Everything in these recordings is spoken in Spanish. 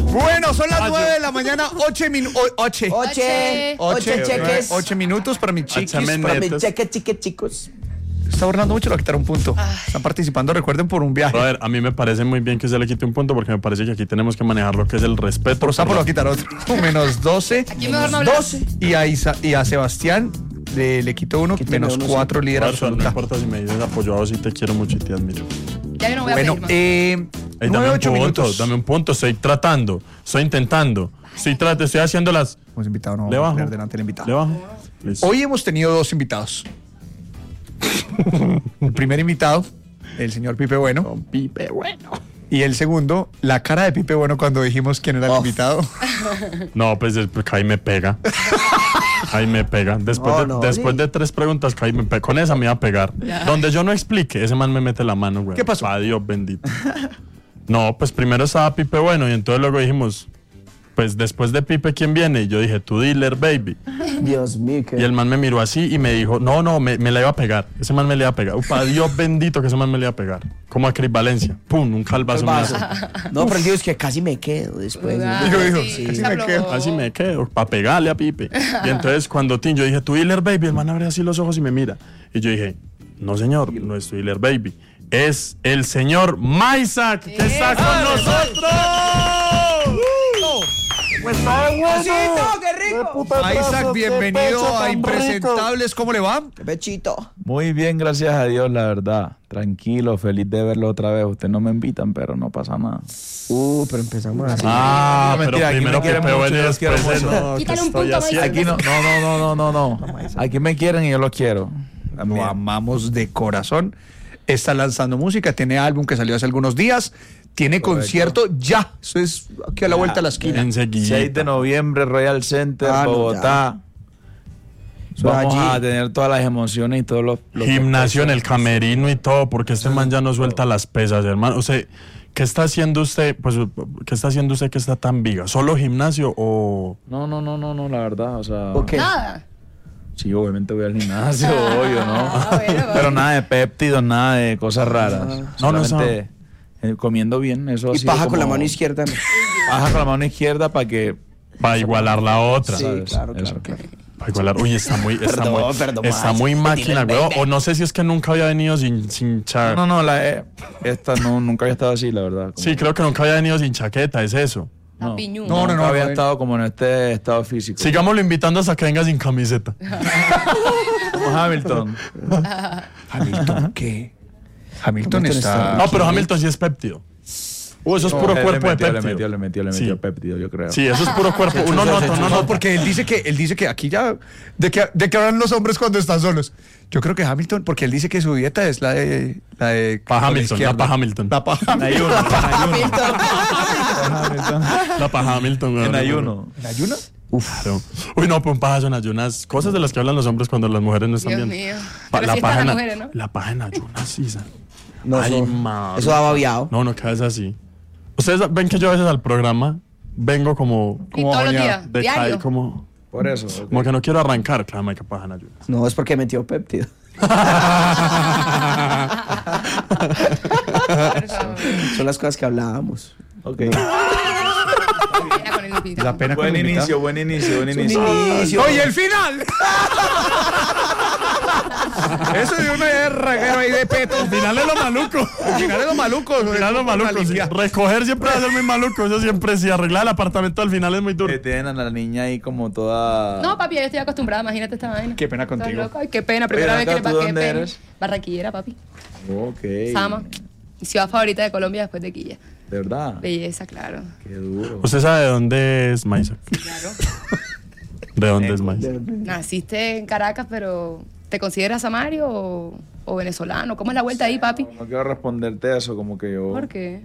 Bueno, son las 9 de la mañana, 8 cheques. 8 minutos para mis chiquis. Para mis cheques, chicos. Está borrando mucho, le va a quitar un punto. Están participando, recuerden, por un viaje. A ver, a mí me parece muy bien que se le quite un punto porque me parece que aquí tenemos que manejar lo que es el respeto. Por Sapo le va a quitar otro. Menos 12. Aquí mejor no hablar. 12. Y a Sebastián le quitó uno, menos 4 líder No absoluta. importa si me dices apoyado, sí te quiero mucho y te admiro. Ya yo no voy a Bueno, pedir más. Dame 8 un punto, minutos. dame un punto. Estoy tratando, estoy intentando. Estoy haciendo las... Hemos invitado, no Le vamos a bajo. poner delante del invitado. ¿Le bajo? Listo. Hoy hemos tenido 2 invitados. El primer invitado, el señor Pipe Bueno. Pipe Bueno. Y el segundo, la cara de Pipe Bueno cuando dijimos quién era el invitado. No, pues ahí me pega. Ahí me pega. Después de 3 preguntas, ahí me pega. Con esa me iba a pegar. Ya. Donde yo no explique, ese man me mete la mano, güey. ¿Qué pasó? Adiós, bendito. No, pues primero estaba Pipe Bueno y entonces luego dijimos, pues después de Pipe, ¿quién viene? Y yo dije, tu dealer, baby. Dios mío, Y el man me miró así y me dijo, no, me la iba a pegar. Ese man me la iba a pegar. Upa, Dios bendito que ese man me la iba a pegar. Como a Cris Valencia. Pum, un calvazo. No, pero el Dios es que casi me quedo después. Dijo, Sí, casi se me aflojó. quedo. Así me quedo, para pegarle a Pipe. Y entonces cuando yo dije, tu dealer, baby, el man abre así los ojos y me mira. Y yo dije, no señor, no es tu dealer, baby. Es el señor Maisak que está con nosotros. ¡Qué rico! Isaac, bienvenido a Impresentables. ¿Cómo le va? ¡Qué pechito! Muy bien, gracias a Dios, la verdad. Tranquilo, feliz de verlo otra vez. Ustedes no me invitan, pero no pasa nada. Pero empezamos así. Ah, No, pero mentira, aquí primero me quieren Pipe Bueno y mucho, los quiero después mucho. él. No, ¿qué Quítale un estoy punto a haciendo? Aquí no. Aquí me quieren y yo los quiero. Lo amamos de corazón. Está lanzando música, tiene álbum que salió hace algunos días, tiene concierto ya. Eso es aquí a la vuelta de la esquina. Enseguida. 6 de noviembre, Royal Center, Ah, no, Bogotá. Vamos allí. a tener todas las emociones y todos los Gimnasio en el camerino y todo, porque este man ya no suelta las pesas, hermano. O sea, ¿qué está haciendo usted? Pues, ¿qué está haciendo usted que está tan viga? ¿Solo gimnasio o...? No, la verdad, o sea... ¿O qué? Nada. Sí, obviamente voy al gimnasio, obvio, ¿no? Bueno. Pero nada de péptidos, nada de cosas raras. No, Solamente comiendo bien, eso Y ha sido paja con la como- mano izquierda. Paja con la mano izquierda para que... Para igualar la otra. Sí, ¿sabes? claro. Para igualar. Uy, está muy Perdón, está más. muy máquina, Dile, güey. baby. O no sé si es que nunca había venido sin chaqueta. Esta nunca había estado así, la verdad. Sí, creo que nunca había venido sin chaqueta, es eso. La piñú. No, Nunca había no. estado como en este estado físico. Sigámoslo invitando hasta que venga sin camiseta. Como Hamilton. Hamilton, ¿qué? Hamilton está... No, pero Hamilton sí es péptido. Eso es puro cuerpo de péptido. Le metió Sí. péptido, yo creo. Sí, eso es puro cuerpo. Uno No, porque él dice que aquí ya... ¿De qué hablan los hombres cuando están solos? Yo creo que Hamilton, porque él dice que su dieta es la de Pa' con Hamilton, izquierda. la pa' Hamilton. La pa' En ayuno. La paja Hamilton, güey. En ayuno. ¿En ayuno? Claro. Uy, no, pues un pajazo en ayunas. Cosas de las que hablan los hombres cuando las mujeres no están Dios bien. mío. Pero La sí paja están en las mujeres, ¿no? La paja en ayunas, sí. No, Ay, eso- madre. Eso da babiado. No, quedas así. Ustedes ven que yo a veces al programa vengo como Y todos los bajoneado, días, de diario. como Por eso. como que no quiero arrancar. Claro, me que paja en ayunas. No, es porque metió péptido. Son las cosas que hablábamos. Ok. Pena con el invitado. La pena con Buen el invitado. inicio. ¡Oye, el final! Eso de una reguero ahí de peto. Al final es lo maluco. Al final es lo maluco. Al final es lo maluco. Sí. Recoger siempre va a ser muy maluco. Eso siempre sí. Arreglar el apartamento al final es muy duro. Que tienen a la niña ahí como toda... No, papi, yo estoy acostumbrada, imagínate esta vaina. Qué pena ¿Estás contigo. loco? Ay, qué pena, primera Oye, vez que acá, le ¿tú qué dónde pena. eres? Barranquillera, papi. Ok. Sama. Mi ciudad favorita de Colombia después de Quilla. ¿De verdad? Belleza, claro. Qué duro. ¿Usted sabe de dónde es Maisak? Claro. ¿De dónde es Maisak? Naciste en Caracas, pero ¿te consideras samario o venezolano? ¿Cómo es la vuelta ahí, papi? No quiero responderte eso, como que yo... ¿Por qué?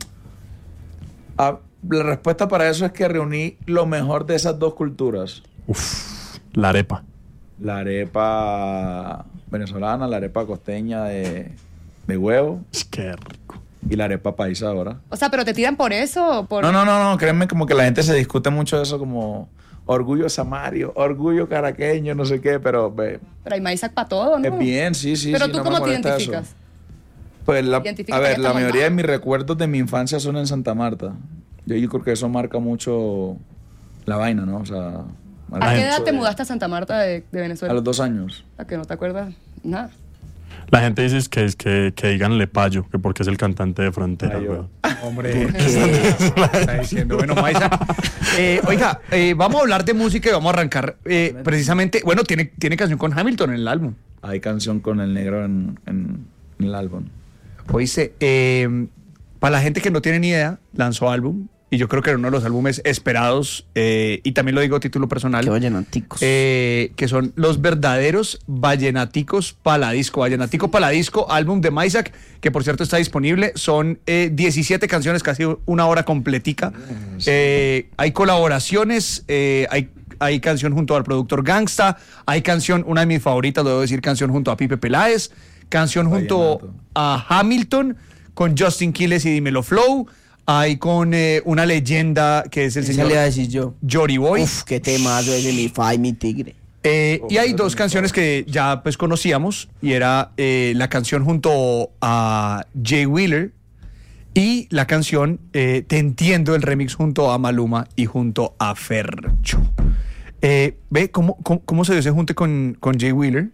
La respuesta para eso es que reuní lo mejor de esas dos culturas. Uf, la arepa. La arepa venezolana, la arepa costeña de huevo Qué rico. y la arepa paisa ahora. O sea, ¿pero te tiran por eso o por...? No, créeme, como que la gente se discute mucho de eso, como orgullo samario, orgullo caraqueño, no sé qué, pero Pero hay Maisak para todo, ¿no? es bien, sí. ¿Pero sí, tú no me cómo te molesta identificas? eso. Pues Identifica a que ver, ya la está mayoría de montado. mis recuerdos de mi infancia son en Santa Marta. Yo creo que eso marca mucho la vaina, ¿no? O sea, ¿A qué edad te mudaste a Santa Marta de A Venezuela? los 2 años. ¿A que no te acuerdas nada? La gente dice que díganle Payo, que porque es el cantante de Frontera, Payo. weón. Hombre, está diciendo. Bueno, Maisa. Oiga, vamos a hablar de música y vamos a arrancar precisamente. Bueno, tiene canción con Hamilton en el álbum. Hay canción con el negro en el álbum. Oíste, para la gente que no tiene ni idea, lanzó álbum. Y yo creo que era uno de los álbumes esperados, y también lo digo a título personal, Qué vallenaticos. que son los verdaderos Vallenaticos Paladisco. Vallenatico Paladisco, álbum de Maisak, que por cierto está disponible. Son 17 canciones, casi una hora completica. Hay colaboraciones, hay canción junto al productor Gangsta, hay canción, una de mis favoritas, debo decir, canción junto a Pipe Peláez, canción junto Vallenato. a Hamilton, con Justin Quiles y Dímelo Flow. Hay con una leyenda que es el Esa señor le iba a decir yo. Jory Boy. Uf, qué temazo ese, mi fa y mi tigre. Y hay dos canciones que ya pues conocíamos, y era la canción junto a Jay Wheeler y la canción Te Entiendo, el remix junto a Maluma y junto a Fercho. ¿Ve cómo se dio ese junte con Jay Wheeler?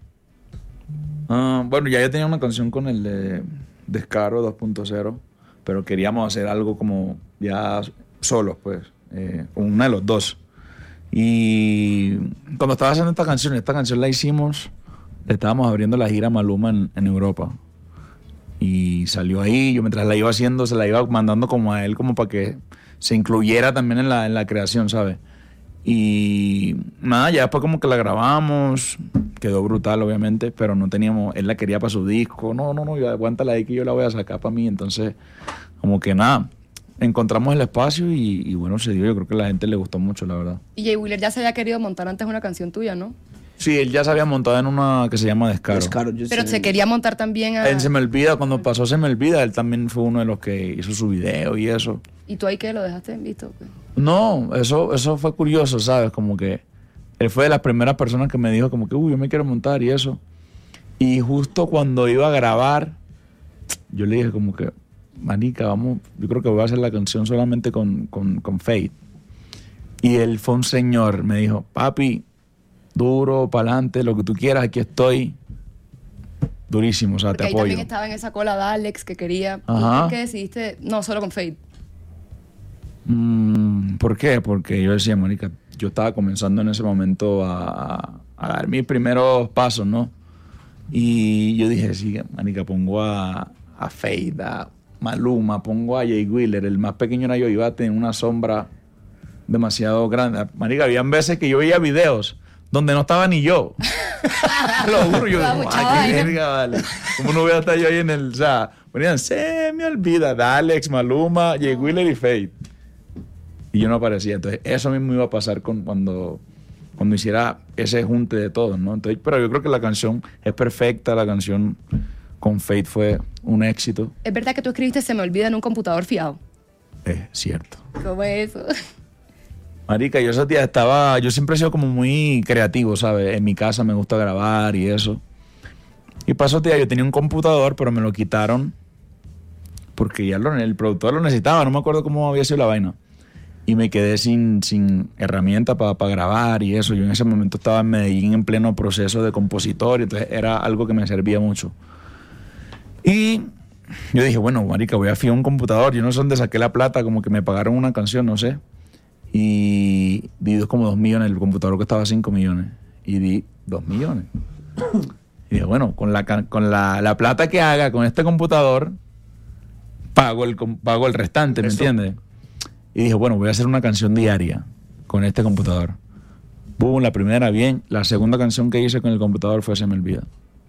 Bueno, ya yo tenía una canción con el de Descaro 2.0, pero queríamos hacer algo como ya solos, pues, una de los dos. Y cuando estaba haciendo esta canción la hicimos, le estábamos abriendo la gira a Maluma en Europa. Y salió ahí, yo mientras la iba haciendo, se la iba mandando como a él, como para que se incluyera también en la creación, ¿sabes? Y nada, ya después como que la grabamos, quedó brutal obviamente, pero no teníamos, él la quería para su disco, no, yo aguántala ahí que yo la voy a sacar para mí, entonces como que nada, encontramos el espacio y bueno, se dio, yo creo que a la gente le gustó mucho, la verdad. Y Jay Wheeler ya se había querido montar antes una canción tuya, ¿no? Sí, él ya se había montado en una que se llama Descaro. Descaro, yo Pero sé. se quería montar también a... En Se Me Olvida, cuando pasó Se Me Olvida, él también fue uno de los que hizo su video y eso. ¿Y tú ahí qué? ¿Lo dejaste en visto? Pues? No, eso fue curioso, ¿sabes? Como que él fue de las primeras personas que me dijo como que, yo me quiero montar y eso. Y justo cuando iba a grabar, yo le dije como que, manica, vamos, yo creo que voy a hacer la canción solamente con Fate. Y él fue un señor, me dijo, papi, duro, pa'lante, lo que tú quieras, aquí estoy. Durísimo, o sea, Porque te ahí apoyo. también estaba en esa cola de Alex que quería... ¿Y Ajá. por qué decidiste no solo con Fate? ¿Por qué? Porque yo decía, marica, yo estaba comenzando en ese momento a dar mis primeros pasos, ¿no? Y yo dije, sí, marica, pongo a Fade, a Maluma, pongo a Jay Wheeler, el más pequeño era yo, iba a tener una sombra demasiado grande. Marica, habían veces que yo veía videos donde no estaba ni yo. Lo juro, yo Toda digo, mucha ay, qué vaina. verga, vale. ¿Cómo no voy a estar yo ahí en el, o sea, ponían, se me olvida, de Alex, Maluma, Jay Wheeler y Fade. Y yo no aparecía. Entonces, eso mismo iba a pasar cuando hiciera ese junte de todos, ¿no? Entonces, pero yo creo que la canción es perfecta, la canción con Fate fue un éxito. ¿Es verdad que tú escribiste Se Me Olvida en un computador fiado? Es cierto. ¿Cómo es eso? Marica, yo esos días yo siempre he sido como muy creativo, ¿sabes? En mi casa me gusta grabar y eso. Y pasó esos días yo tenía un computador, pero me lo quitaron porque ya el productor lo necesitaba, no me acuerdo cómo había sido la vaina. Y me quedé sin herramienta para grabar y eso. Yo en ese momento estaba en Medellín en pleno proceso de compositor, y entonces era algo que me servía mucho. Y yo dije, bueno, marica, voy a fiar un computador. Yo no sé dónde saqué la plata, como que me pagaron una canción, no sé. Y di como 2 millones, el computador costaba 5 millones. Y di 2 millones. Y dije, bueno, con la plata que haga con este computador, pago el restante, ¿me entiendes? Y dije, bueno, voy a hacer una canción diaria con este computador. Boom, la primera bien. La segunda canción que hice con el computador fue Se Me Olvida.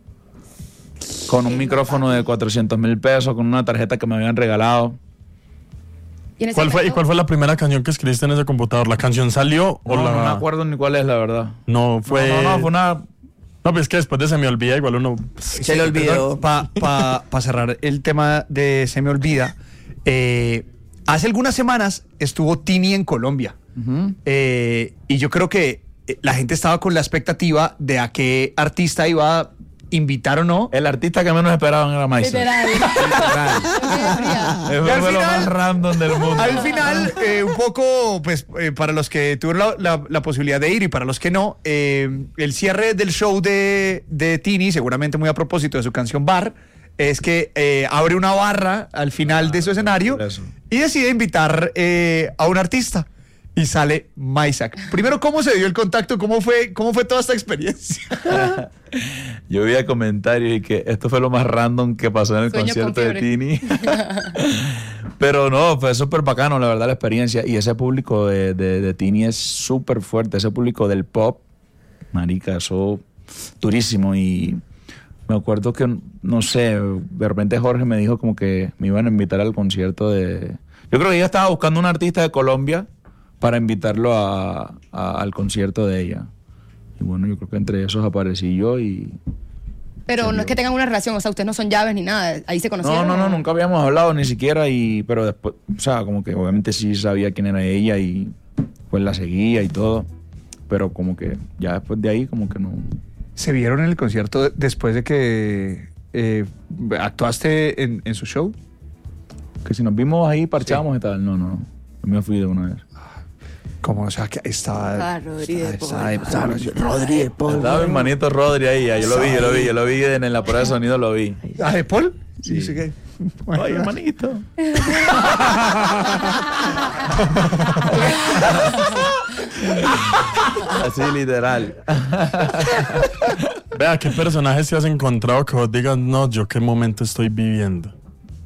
Con un micrófono de 400,000 pesos, con una tarjeta que me habían regalado. ¿Y en ese ¿Cuál momento- fue la primera canción que escribiste en ese computador? ¿La canción salió o No, la...? no me acuerdo ni cuál es, la verdad. No, fue... No, fue una... No, pues es que después de Se Me Olvida igual uno... Se le olvidó. Para cerrar el tema de Se Me Olvida, hace algunas semanas estuvo Tini en Colombia. Y yo creo que la gente estaba con la expectativa de a qué artista iba invitar o no. El artista que menos esperaban era Maisa. Literal. Eso Y al fue lo final- más random del mundo. Al final, un poco, pues, para los que tuvieron la posibilidad de ir y para los que no, el cierre del show de Tini, seguramente muy a propósito de su canción Bar, es que abre una barra al final de su escenario por eso. y decide invitar a un artista. Y sale Maisak. Primero, ¿cómo se dio el contacto? ¿Cómo fue toda esta experiencia? Yo vi comentarios y que esto fue lo más random que pasó en el Sueño con concierto de fiebre. Tini. Pero no, fue súper bacano, la verdad, la experiencia. Y ese público de Tini es súper fuerte. Ese público del pop, marica, eso durísimo. Y me acuerdo que, no sé, de repente Jorge me dijo como que me iban a invitar al concierto de... Yo creo que ella estaba buscando un artista de Colombia para invitarlo al concierto de ella. Y bueno, yo creo que entre esos aparecí yo y... Pero no es que tengan una relación, o sea, ustedes no son llaves ni nada. Ahí se conocieron. No, nunca habíamos hablado ni siquiera, pero después, o sea, como que obviamente sí sabía quién era ella y pues la seguía y todo, pero como que ya después de ahí como que no... ¿Se vieron en el concierto después de que actuaste en su show? Que si nos vimos ahí parchábamos y tal, no, yo me fui de una vez. Como, o sea, que estaba... Ah, Rodríguez, Rodri de Paul. Estaba mi hermanito Rodri ahí, yo lo vi en la prueba de sonido, lo vi. ¿Ah, de Paul? Sí. Sí que... Ay, hermanito. Así literal. Vea, ¿qué personajes se has encontrado que vos digas, no, yo qué momento estoy viviendo?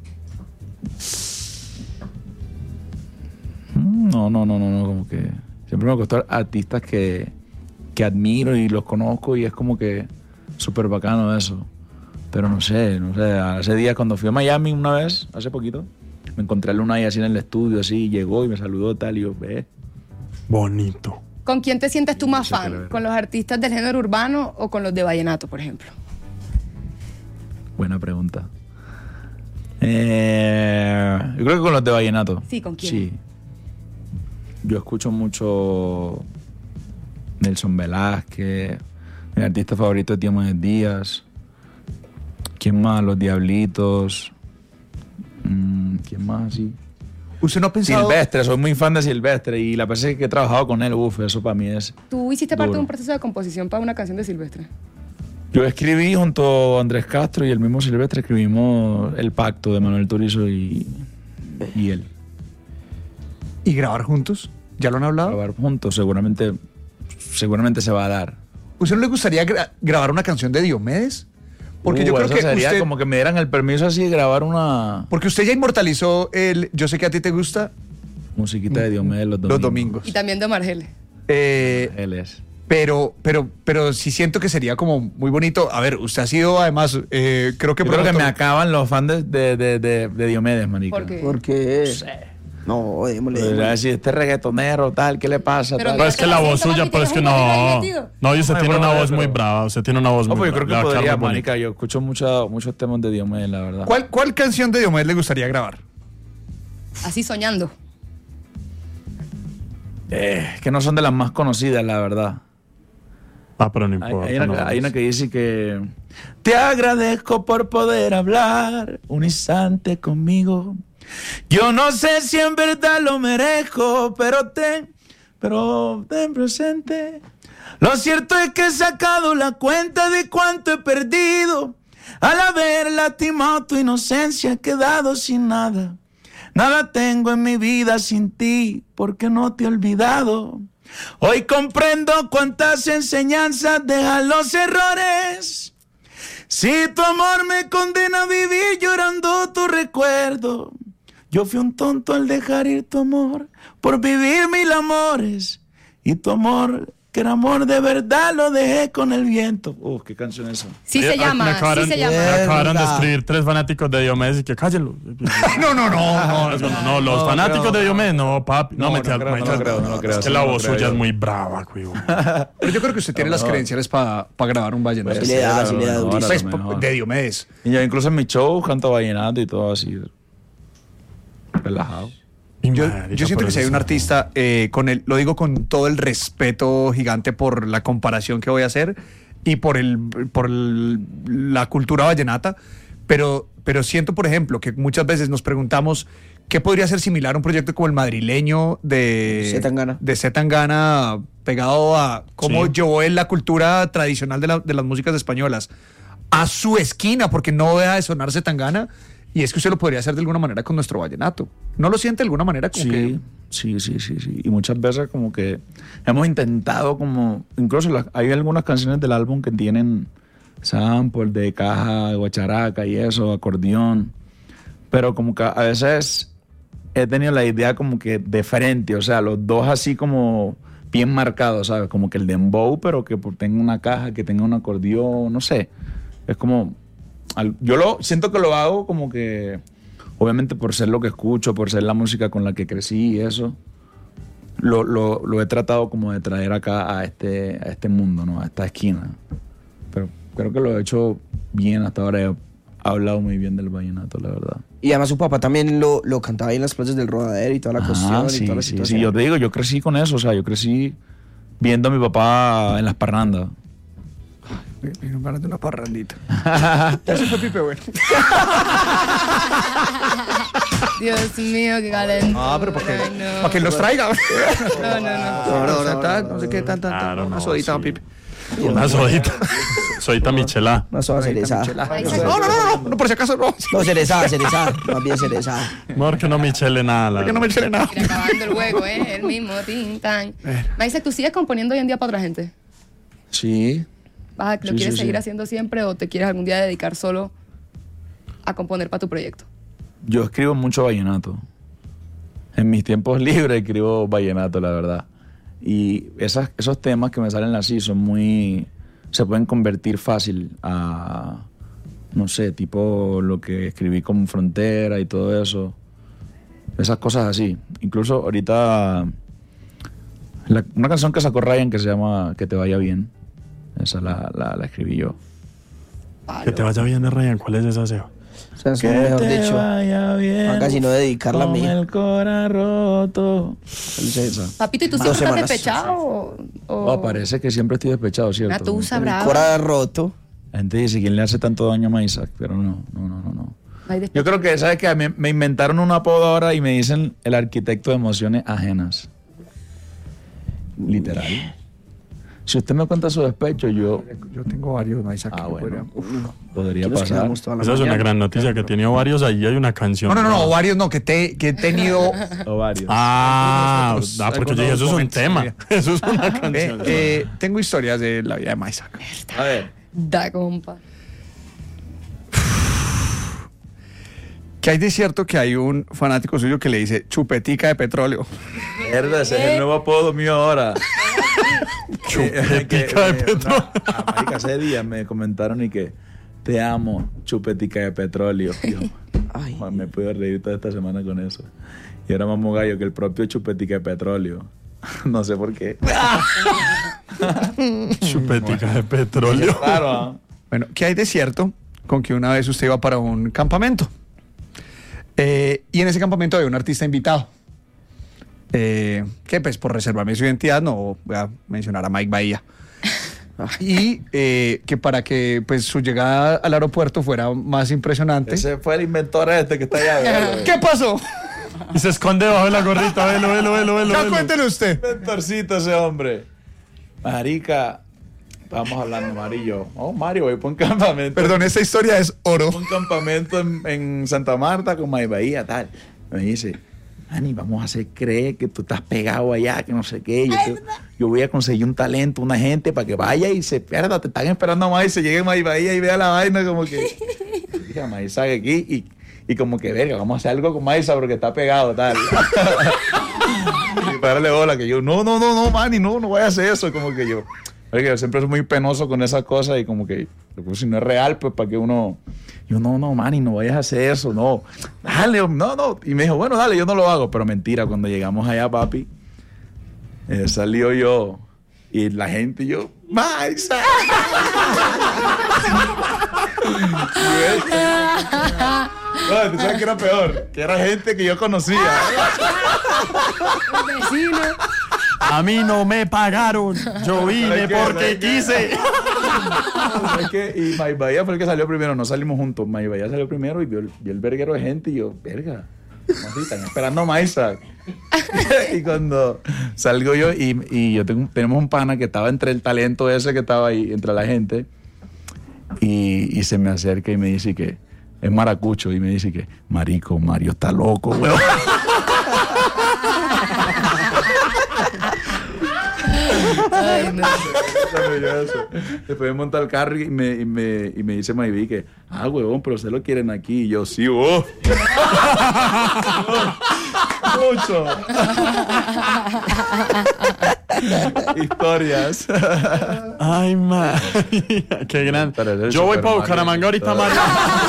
No, como que siempre me costó artistas que admiro y los conozco y es como que súper bacano eso. Pero no sé, hace días cuando fui a Miami una vez, hace poquito, me encontré a Lunay así en el estudio, así, llegó y me saludó tal y yo, ve. Bonito. ¿Con quién te sientes tú más Sí, fan? claro. ¿Con los artistas del género urbano o con los de vallenato, por ejemplo? Buena pregunta. Yo creo que con los de vallenato. Sí, ¿con quién? Sí. Yo escucho mucho Nelson Velázquez, mi artista favorito es Diomedes Díaz. ¿Quién más? Los Diablitos. ¿Quién más así? ¿Usted no ha pensado... Silvestre, soy muy fan de Silvestre y la veces que he trabajado con él, eso para mí es... ¿Tú hiciste parte de duro. un proceso de composición para una canción de Silvestre? Yo escribí junto a Andrés Castro y el mismo Silvestre, escribimos El Pacto de Manuel Turizo y él. ¿Y grabar juntos? ¿Ya lo han hablado? Grabar juntos seguramente se va a dar. ¿Usted no le gustaría grabar una canción de Diomedes? Porque yo creo eso que sería usted... como que me dieran el permiso así de grabar una Porque usted ya inmortalizó el... Yo sé que a ti te gusta musiquita de Diomedes los domingos. los domingos. Y también de Omar Geles. Él es. Pero sí siento que sería como muy bonito. A ver, usted ha sido además, creo que... Yo creo que productor- me acaban los fans de Diomedes, marica. ¿Por qué? ¿Por qué? No, démosle. Pues, así, este reggaetonero, tal, ¿qué le pasa? Pero tal? Pero es que la voz suya, pero es que no. No, y usted Ay, tiene bueno, una voz pero- muy brava. Usted tiene una voz No, muy pues yo creo brava. que Le va a podría, quedar muy marica. Yo escucho muchos temas de Diomedes, la verdad. ¿Cuál canción de Diomedes le gustaría grabar? Así soñando. Que no son de las más conocidas, la verdad. bonito. Ah, pero no Hay, importa. hay una, no, hay una que dice que te agradezco por poder hablar un instante conmigo. Yo no sé si en verdad lo merezco, pero ten presente. Lo cierto es que he sacado la cuenta de cuánto he perdido. Al haber lastimado tu inocencia he quedado sin nada. Nada tengo en mi vida sin ti, porque no te he olvidado. Hoy comprendo cuántas enseñanzas dejan los errores. Si tu amor me condena a vivir llorando tu recuerdo, yo fui un tonto al dejar ir tu amor por vivir mil amores. Y tu amor, que era amor de verdad, lo dejé con el viento. ¿Qué canción es esa? Sí Oye, se llama, me acabaron, sí se Me llama. acabaron de Verdad. escribir 3 fanáticos de Diomedes y que cállenlo. No, Los No, fanáticos creo, de Diomedes, no, papi. No, No, me no lo creo. Es que la voz suya es muy brava, güey. Pero yo creo que usted tiene las credenciales para grabar un vallenato. Sí le da durísimo. Pues, mejor. de Diomedes. Y yo incluso en mi show canto vallenato y todo así. Relajado. Yo siento que si hay un artista, lo digo con todo el respeto gigante por la comparación que voy a hacer, y por la cultura vallenata, pero siento, por ejemplo, que muchas veces nos preguntamos qué podría ser similar a un proyecto como el madrileño de Z Tangana, pegado a cómo llevó él la cultura tradicional de las músicas españolas a su esquina, porque no deja de sonar Z Tangana, y es que usted lo podría hacer de alguna manera con nuestro vallenato. ¿No lo siente de alguna manera? Como que... Sí. Y muchas veces como que hemos intentado como... Incluso hay algunas canciones del álbum que tienen sample de caja, guacharaca y eso, acordeón. Pero como que a veces he tenido la idea como que de frente, o sea, los dos así como bien marcados, ¿sabes? Como que el dembow, pero que tenga una caja, que tenga un acordeón, no sé. Es como... Yo siento que lo hago como que... Obviamente por ser lo que escucho, por ser la música con la que crecí y eso, lo he tratado como de traer acá a este mundo, ¿no? A esta esquina. Pero creo que lo he hecho bien hasta ahora. He hablado muy bien del vallenato, la verdad. Y además su papá también lo cantaba ahí en las plazas del Rodadero y toda la cuestión Sí, y toda la situación. Sí, yo te digo, yo crecí con eso, o sea, yo crecí viendo a mi papá en las parrandas. Me ganas de una parrandita. Ya se fue Pipe, bueno. Dios mío, qué calentón. Ah, pero para que los traiga. No. No sé qué tan. Claro, Una no, sodita, sí. Pipe. Una sodita. Sodita michelada. Una soda cerezada. No, por si acaso no. No, cerezada, más bien cerezada. Mejor que no michele nada. Que no me eche nada. Mira, acabando el juego, el mismo, tin, tan. Maisa, ¿tú sigues componiendo hoy en día para otra gente? Sí. ¿Lo Sí, quieres sí, seguir sí. haciendo siempre o te quieres algún día dedicar solo a componer para tu proyecto? Yo escribo mucho vallenato. En mis tiempos libres escribo vallenato, la verdad. Y esos temas que me salen así son muy... Se pueden convertir fácil a... No sé, tipo lo que escribí con Frontera y todo eso. Esas cosas así. Incluso ahorita... una canción que sacó Ryan que se llama Que te vaya bien. Esa la escribí yo. Que te vaya bien de Ryan. ¿Cuál es esa, Seba? O sea, es mejor dicho. vaya bien. Acá si no dedicarla a mí. Con el corazón roto. Esa. Papito, ¿y tú 2 siempre estás semanas. despechado? O... Parece que siempre estoy despechado, ¿cierto? Una tusa brava. Cora roto. La gente dice, ¿quién le hace tanto daño a Maisak? Pero no. Ay, Yo creo que, ¿sabes qué? Me inventaron un apodo ahora y me dicen el arquitecto de emociones ajenas. Literal. Si usted me cuenta su despecho, yo... Yo tengo varios, Maisa. Bueno, podría Aquí nos pasar. quedamos toda la Esa es una mañana. gran noticia, que tiene ovarios, ahí hay una canción. No, varios no, que he tenido... O varios. Porque yo dije, eso es un momentos, tema. mira. Eso es una canción. Tengo historias de la vida de Maisa. A ver. Da, compa. Que hay de cierto que hay un fanático suyo que le dice chupetica de petróleo. Mierda, ese es el nuevo apodo mío ahora. Chupetica de petróleo. Marica, hace días me comentaron y que te amo, chupetica de petróleo. Yo, Ay. Juan, me puedo reír toda esta semana con eso. Y ahora más gallo que el propio chupetica de petróleo. No sé por qué. Chupetica de petróleo. Claro, ¿ah? Bueno, ¿qué hay de cierto con que una vez usted iba para un campamento? Y en ese campamento había un artista invitado. Que pues por reservarme su identidad no voy a mencionar a Mike Bahía. Y que para que pues su llegada al aeropuerto fuera más impresionante. Ese fue el inventor este que está allá. Velo. ¿Qué pasó? Y se esconde bajo de la gorrita. Velo. Ya cuéntele usted. Inventorcito ese hombre. Marica, estábamos hablando, Mario. Oh, Mario, voy por un campamento. Perdón, esta historia es oro. Un campamento en Santa Marta con Mike Bahía, tal. Me dice, Ani, vamos a hacer creer que tú estás pegado allá, que no sé qué. Yo voy a conseguir un talento, una gente para que vaya y se pierda. Te están esperando más y se llegue Mike Bahía y vea la vaina como que... Dije, Mike salga aquí y como que, verga, vamos a hacer algo con Maisa porque está pegado, tal. Y pararle bola, que yo, no, Manny, no voy a hacer eso. Como que yo siempre soy muy penoso con esas cosas y como que, pues, si no es real, pues para que uno... Yo, no, Manny, no vayas a hacer eso, no. Dale, no. Y me dijo, bueno, dale, yo no lo hago. Pero mentira, cuando llegamos allá, papi, salió yo y la gente y yo, Maisa. No, ¿tú sabes qué era peor? Que era gente que yo conocía. Vecino. A mí no me pagaron. Yo vine porque quise. Es que, y May Bahía fue el que salió primero, no salimos juntos. May Bahía salió primero y vio el verguero de gente y yo, verga, ¿cómo así? Están esperando a Maisak. Y cuando salgo yo y yo tenemos un pana que estaba entre el talento ese que estaba ahí, entre la gente, y se me acerca y me dice que es maracucho y me dice que, marico, Mario está loco, weón. Ay, no. Después me monta el carro y me dice Maybi que, huevón, pero se lo quieren aquí. Y yo, sí, vos. Mucho. Historias. Ay, María, qué grande. Yo voy para Bucaramanga ahorita, María.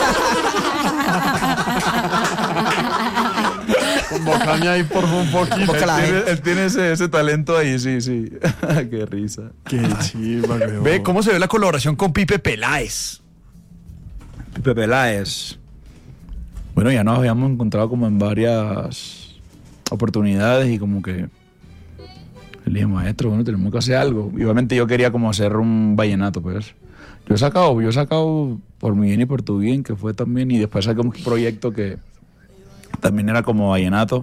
Convocame ahí por un poquito. Él tiene ese talento ahí, sí. Qué risa. Qué chiva, weón. Ve cómo se ve la colaboración con Pipe Peláez. Pipe Peláez. Bueno, ya nos habíamos encontrado como en varias oportunidades y como que le dije, maestro, bueno, tenemos que hacer algo. Y obviamente yo quería como hacer un vallenato, pues. Yo he sacado Por mi bien y por tu bien, que fue también, y después saqué un proyecto que también era como vallenato.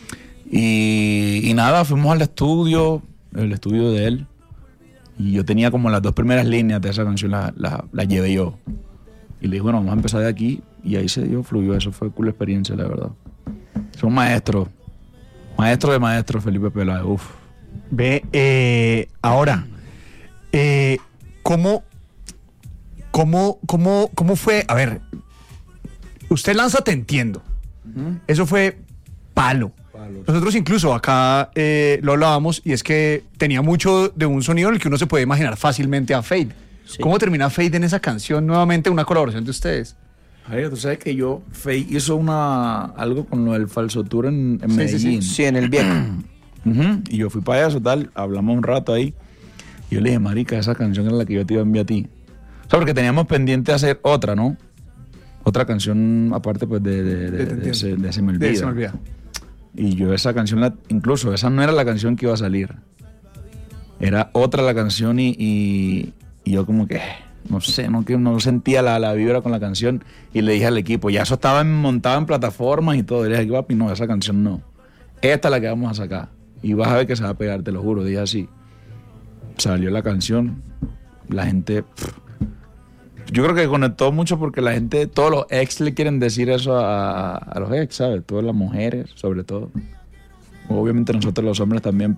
Y nada, fuimos al estudio, el estudio de él, y yo tenía como las 2 primeras líneas de esa canción, las llevé yo. Y le dije, bueno, vamos a empezar de aquí, y ahí se dio, fluyó, eso fue cool experiencia, la verdad. Es un maestro de maestros, Felipe Peláez, uff. Ve, ahora, ¿cómo fue? A ver, usted lanza Te Entiendo. Eso fue palo. Nosotros incluso acá lo hablábamos y es que tenía mucho de un sonido en el que uno se puede imaginar fácilmente a Fade. Sí. ¿Cómo termina Fade en esa canción? Nuevamente una colaboración de ustedes. Ay, tú sabes que Fade hizo algo con lo del Falso Tour en Medellín. Sí, en el viejo. Y yo fui para eso, tal, hablamos un rato ahí. Y yo le dije, marica, esa canción era la que yo te iba a enviar a ti. O sea, porque teníamos pendiente hacer otra, ¿no? Otra canción aparte pues de Se me olvida. Se me olvida. Y yo esa canción, incluso esa no era la canción que iba a salir. Era otra la canción y yo como que, no sé, no sentía la vibra con la canción. Y le dije al equipo, ya eso estaba montado en plataformas y todo. Y le dije, papi, no, esa canción no. Esta es la que vamos a sacar. Y vas a ver que se va a pegar, te lo juro. Dije así. Salió la canción. La gente... Yo creo que conectó mucho porque la gente, todos los ex le quieren decir eso a los ex, ¿sabes? Todas las mujeres, sobre todo. Obviamente nosotros los hombres también.